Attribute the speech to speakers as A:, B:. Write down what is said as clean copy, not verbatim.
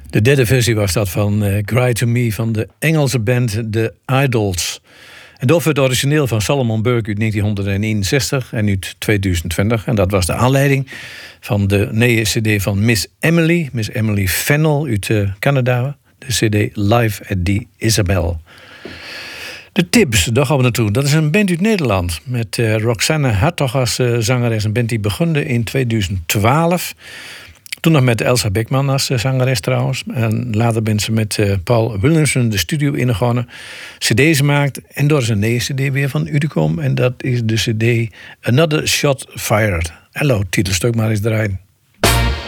A: De derde versie was dat van Cry to Me van de Engelse band The Idols. En dat het origineel van Solomon Burke uit 1961 en uit 2020. En dat was de aanleiding van de nieuwe cd van Miss Emily Fennell uit Canada. De cd Live at the Isabel. De Tibbs, daar gaan we naartoe. Dat is een band uit Nederland. Met Roxanne Hartog als zangeres. Een band die begon in 2012. Toen nog met Elsa Beckman als zangeres trouwens. En later ben ze met Paul Williamson de studio ingegaan. CD's gemaakt. En door is een nieuwe cd weer van Udicom. En dat is de cd Another Shot Fired. Hallo, titelstuk maar eens draaien.